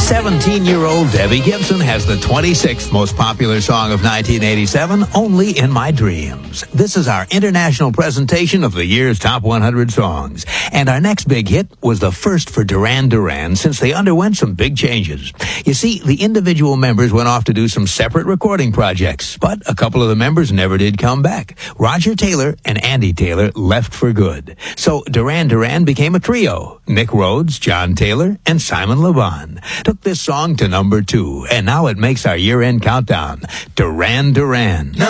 17-year-old Debbie Gibson has the 26th most popular song of 1987, Only in My Dreams. This is our international presentation of the year's top 100 songs. And our next big hit was the first for Duran Duran since they underwent some big changes. You see, the individual members went off to do some separate recording projects, but a couple of the members never did come back. Roger Taylor and Andy Taylor left for good. So Duran Duran became a trio. Nick Rhodes, John Taylor, and Simon Le Bon took this song to number 2, and now it makes our year-end countdown. Duran Duran.